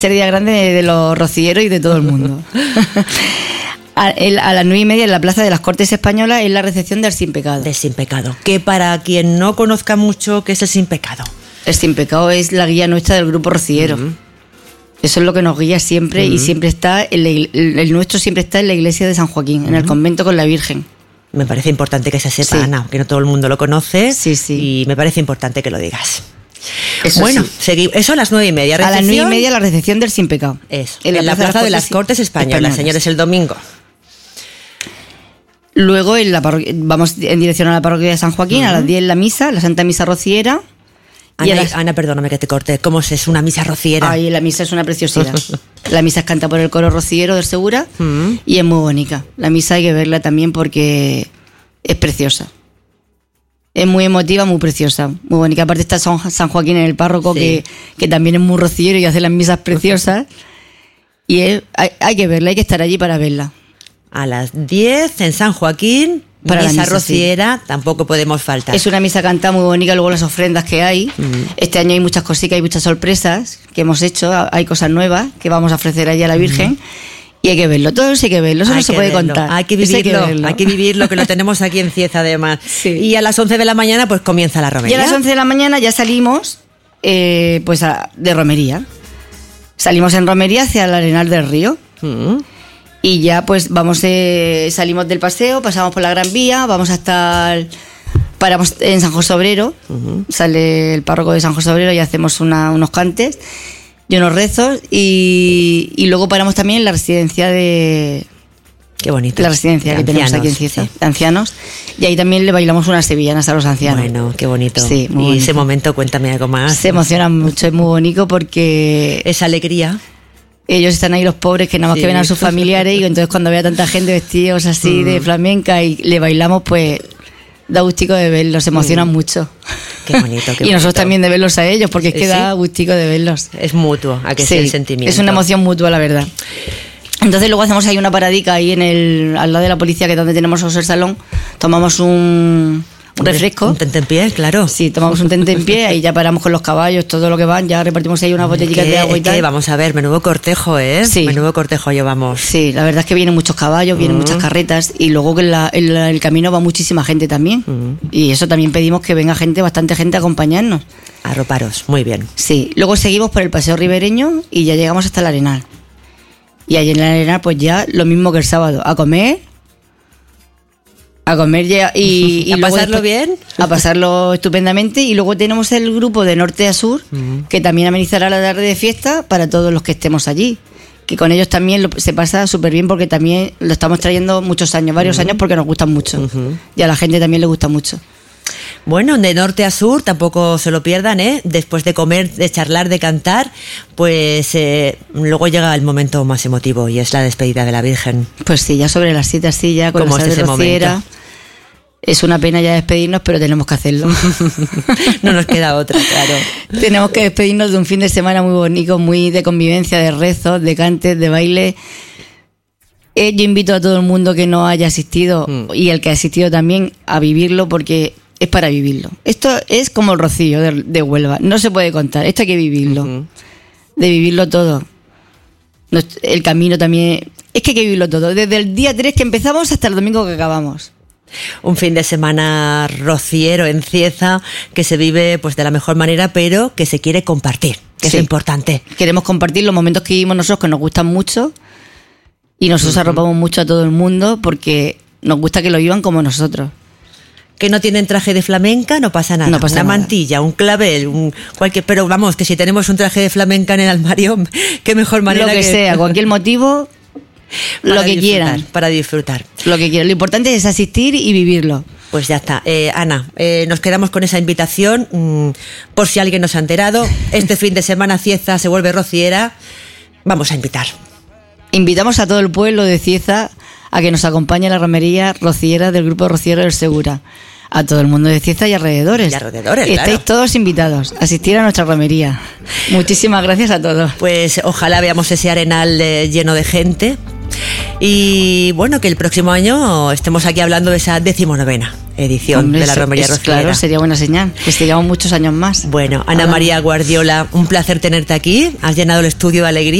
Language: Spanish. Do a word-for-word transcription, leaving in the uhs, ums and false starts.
ser día grande de, de los rocieros y de todo el mundo. a, el, a las nueve y media en la Plaza de las Cortes Españolas es la recepción del Sin Pecado. Del Sin Pecado, que para quien no conozca mucho, ¿qué es el Sin Pecado? El Sin Pecado es la guía nuestra del grupo rociero. Uh-huh. Eso es lo que nos guía siempre uh-huh. y siempre está, el, el, el nuestro siempre está en la iglesia de San Joaquín, uh-huh. en el convento con la Virgen. Me parece importante que se sepa, sí. Ana, que no todo el mundo lo conoce, sí, sí. y me parece importante que lo digas. Eso bueno, sí. segui- eso a las nueve y media. A las nueve y media la recepción del Sin Pecado. Eso, en la, en la Plaza, Plaza de las Cortes Españolas, Españolas, señores, el domingo. Luego en la parroquia, vamos en dirección a la parroquia de San Joaquín, uh-huh. a las diez la misa, la Santa Misa Rociera. Ana, y las... Ana, perdóname que te corte, ¿cómo es una misa rociera? Ay, la misa es una preciosidad. La misa es cantada por el coro rociero del Segura uh-huh. y es muy bonita. La misa hay que verla también porque es preciosa. Es muy emotiva, muy preciosa, muy bonita. Aparte está San Joaquín en el párroco, sí. que, que también es muy rociero y hace las misas preciosas. Y es, hay, hay que verla, hay que estar allí para verla. A las diez en San Joaquín, para misa, misa rociera, sí. tampoco podemos faltar. Es una misa cantada muy bonita, luego las ofrendas que hay. Mm. Este año hay muchas cositas, hay muchas sorpresas que hemos hecho, hay cosas nuevas que vamos a ofrecer allí a la Virgen. Mm. Y hay que verlo, todo eso hay que verlo, eso hay no se puede verlo. contar. Hay que vivirlo, hay que, verlo. hay que vivirlo, que lo tenemos aquí en Cieza además. Sí. Y a las once de la mañana pues comienza la romería. Y a las once de la mañana ya salimos eh, pues a, de romería. Salimos en romería hacia el Arenal del Río. Mm. Y ya pues vamos, eh, salimos del paseo, pasamos por la Gran Vía, vamos a estar, paramos en San José Obrero, uh-huh. sale el párroco de San José Obrero y hacemos una, unos cantes y unos rezos y, y luego paramos también en la residencia de... Qué bonito. La residencia que ancianos, tenemos aquí en Cieza, sí. de ancianos. Y ahí también le bailamos unas sevillanas a los ancianos. Bueno, qué bonito. Sí, muy y bonito. Ese momento, cuéntame algo más. Se emocionan mucho, es muy bonito porque... Esa alegría... Ellos están ahí los pobres que nada más sí. que ven a sus familiares y entonces cuando ve a tanta gente vestidos así mm. de flamenca y le bailamos, pues da gustico de verlos, se emocionan mm. mucho. Qué bonito, qué bonito. Y nosotros también de verlos a ellos, porque es que ¿sí? da gustico de verlos. Es mutuo, a que sí, sea el sentimiento. Es una emoción mutua, la verdad. Entonces luego hacemos ahí una paradica ahí en el al lado de la policía, que es donde tenemos el salón, tomamos un... un refresco. Un tentempié, claro. Sí, tomamos un tentempié, ahí ya paramos con los caballos, todo lo que van, ya repartimos ahí unas botellitas de agua y tal. Vamos a ver, menudo cortejo, ¿eh? Sí. Menudo cortejo llevamos. Sí, la verdad es que vienen muchos caballos, vienen mm. muchas carretas y luego que en, la, en la, el camino va muchísima gente también. Mm. Y eso también pedimos que venga gente, bastante gente a acompañarnos. Arroparos, muy bien. Sí, luego seguimos por el paseo ribereño y ya llegamos hasta el Arenal. Y ahí en el Arenal pues ya lo mismo que el sábado, a comer... A comer ya y, y a pasarlo después, bien. A pasarlo estupendamente. Y luego tenemos el grupo de norte a sur, uh-huh. que también amenizará la tarde de fiesta para todos los que estemos allí. Que con ellos también lo, se pasa súper bien porque también lo estamos trayendo muchos años, varios uh-huh. años porque nos gustan mucho. Uh-huh. Y a la gente también le gusta mucho. Bueno, de norte a sur tampoco se lo pierdan, ¿eh? Después de comer, de charlar, de cantar, pues eh, luego llega el momento más emotivo y es la despedida de la Virgen. Pues sí, ya sobre las siete así ya con ¿Cómo la es ese rociera. momento? Es una pena ya despedirnos, pero tenemos que hacerlo. No nos queda otra, claro. Tenemos que despedirnos de un fin de semana muy bonito, muy de convivencia, de rezos, de cantes, de baile. Eh, yo invito a todo el mundo que no haya asistido mm. y el que ha asistido también a vivirlo porque es para vivirlo. Esto es como el rocío de, de Huelva, no se puede contar, esto hay que vivirlo. Uh-huh. De vivirlo todo. El camino también, es que hay que vivirlo todo, desde el día tres que empezamos hasta el domingo que acabamos. Un fin de semana rociero en Cieza que se vive pues de la mejor manera, pero que se quiere compartir, que sí. es importante. Queremos compartir los momentos que vivimos nosotros que nos gustan mucho y nosotros uh-huh. arropamos mucho a todo el mundo porque nos gusta que lo vivan como nosotros. Que no tienen traje de flamenca, no pasa nada. No pasa Una nada. mantilla, un clavel, un cualquier, pero vamos, que si tenemos un traje de flamenca en el armario, qué mejor manera lo que, que sea, cualquier motivo. Lo que quieran. Para disfrutar. Lo que quieran. Lo importante es asistir y vivirlo. Pues ya está. Eh, Ana, eh, nos quedamos con esa invitación. Mmm, por si alguien nos ha enterado, este fin de semana Cieza se vuelve rociera. Vamos a invitar. Invitamos a todo el pueblo de Cieza a que nos acompañe a la romería rociera del grupo Rociero del Segura. A todo el mundo de Cieza y alrededores. Y alrededores, Estáis claro. todos invitados a asistir a nuestra romería. Muchísimas gracias a todos. Pues ojalá veamos ese arenal eh, lleno de gente. Y bueno, que el próximo año estemos aquí hablando de esa decimonovena edición Hombre, de la eso Romería es, Rociera. Claro, sería buena señal, que sigamos muchos años más. Bueno, Ana Ahora- María Guardiola, un placer tenerte aquí. Has llenado el estudio de alegría.